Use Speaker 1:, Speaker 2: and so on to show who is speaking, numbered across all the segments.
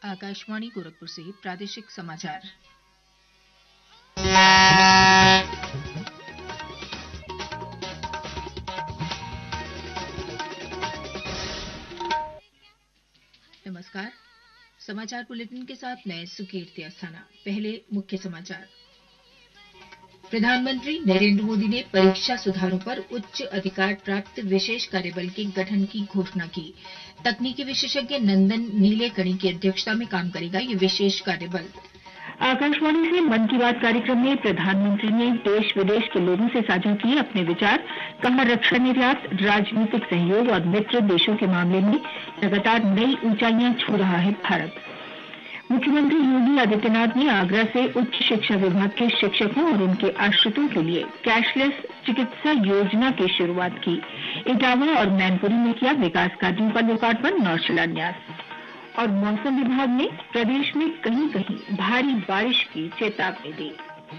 Speaker 1: आकाशवाणी गोरखपुर से प्रादेशिक समाचार। नमस्कार। समाचार बुलेटिन के साथ मैं सुकीर्ति अस्थाना। पहले मुख्य समाचार। प्रधानमंत्री नरेंद्र मोदी ने परीक्षा सुधारों पर उच्च अधिकार प्राप्त विशेष कार्यबल के गठन की घोषणा की। तकनीकी विशेषज्ञ नंदन नीलेकणी की अध्यक्षता में काम करेगा ये विशेष कार्यबल।
Speaker 2: आकाशवाणी से मन की बात कार्यक्रम में प्रधानमंत्री ने देश विदेश के लोगों से साझा किए अपने विचार। कहा, रक्षा निर्यात, राजनीतिक सहयोग और मित्र देशों के मामले में लगातार नई ऊंचाइयां छू रहा है भारत। मुख्यमंत्री योगी आदित्यनाथ ने आगरा से उच्च शिक्षा विभाग के शिक्षकों और उनके आश्रितों के लिए कैशलेस चिकित्सा योजना की शुरुआत की। इटावा और मैनपुरी में किया विकास कार्यों का लोकार्पण और शिलान्यास। और मौसम विभाग ने प्रदेश में कहीं कहीं भारी बारिश की चेतावनी दी।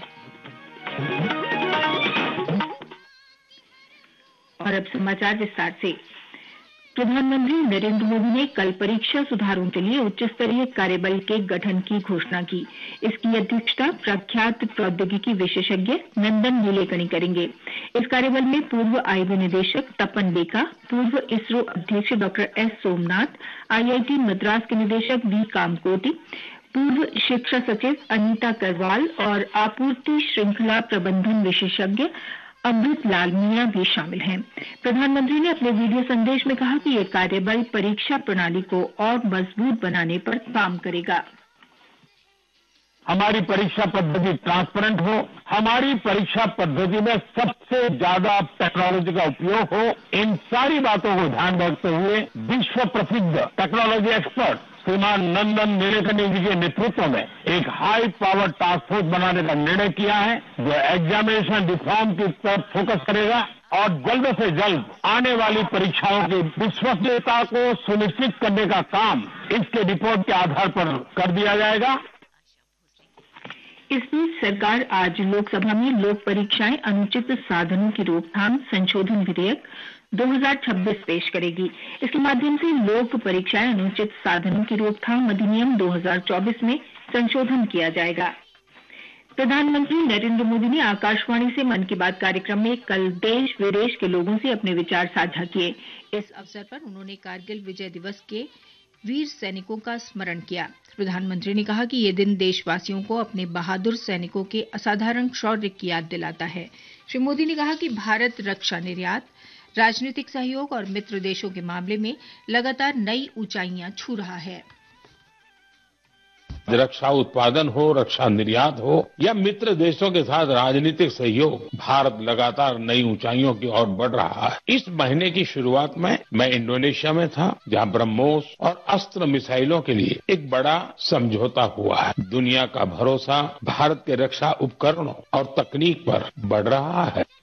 Speaker 2: और अब समाचार विस्तार से। प्रधानमंत्री नरेंद्र मोदी ने कल परीक्षा सुधारों के लिए उच्च स्तरीय कार्यबल के गठन की घोषणा की। इसकी अध्यक्षता प्रख्यात प्रौद्योगिकी विशेषज्ञ नंदन नीलेकणी करेंगे। इस कार्यबल में पूर्व आईबी निदेशक तपन बेका, पूर्व इसरो अध्यक्ष doctor S Somnath, IIT Madras के निदेशक वी कामकोटी, पूर्व शिक्षा सचिव अनीता करवाल और आपूर्ति श्रृंखला प्रबंधन विशेषज्ञ अमृत लाल मीणा भी शामिल हैं। प्रधानमंत्री ने अपने वीडियो संदेश में कहा कि ये कार्यबल परीक्षा प्रणाली को और मजबूत बनाने पर काम करेगा।
Speaker 3: हमारी परीक्षा पद्धति ट्रांसपेरेंट हो, हमारी परीक्षा पद्धति में सबसे ज्यादा टेक्नोलॉजी का उपयोग हो, इन सारी बातों को ध्यान रखते हुए विश्व प्रसिद्ध टेक्नोलॉजी एक्सपर्ट श्रीमान नंदन नीलेकणी जी के नेतृत्व में एक हाई पावर टास्क फोर्स बनाने का निर्णय किया है, जो एग्जामिनेशन रिफॉर्म की तरफ फोकस करेगा और जल्द से जल्द आने वाली परीक्षाओं की विश्वसनीयता को सुनिश्चित करने का काम इसके रिपोर्ट के आधार पर कर दिया जाएगा।
Speaker 2: इस बीच सरकार आज लोकसभा में लोक परीक्षाएं अनुचित साधनों की रोकथाम संशोधन विधेयक 2026 पेश करेगी। इसके माध्यम से लोक परीक्षाएं अनुचित साधनों की रोकथाम अधिनियम 2024 में संशोधन किया जाएगा। प्रधानमंत्री नरेंद्र मोदी ने आकाशवाणी से मन की बात कार्यक्रम में कल देश विदेश के लोगों से अपने विचार साझा किए।
Speaker 1: इस अवसर पर उन्होंने कारगिल विजय दिवस के वीर सैनिकों का स्मरण किया। प्रधानमंत्री ने कहा कि ये दिन देशवासियों को अपने बहादुर सैनिकों के असाधारण शौर्य की याद दिलाता है। श्री मोदी ने कहा कि भारत रक्षा निर्यात, राजनीतिक सहयोग और मित्र देशों के मामले में लगातार नई ऊंचाइयां छू रहा है।
Speaker 3: रक्षा उत्पादन हो, रक्षा निर्यात हो या मित्र देशों के साथ राजनीतिक सहयोग, भारत लगातार नई ऊंचाइयों की ओर बढ़ रहा है। इस महीने की शुरुआत में मैं इंडोनेशिया में था, जहां ब्रह्मोस और अस्त्र मिसाइलों के लिए एक बड़ा समझौता हुआ है। दुनिया का भरोसा भारत के रक्षा उपकरणों और तकनीक पर बढ़ रहा है।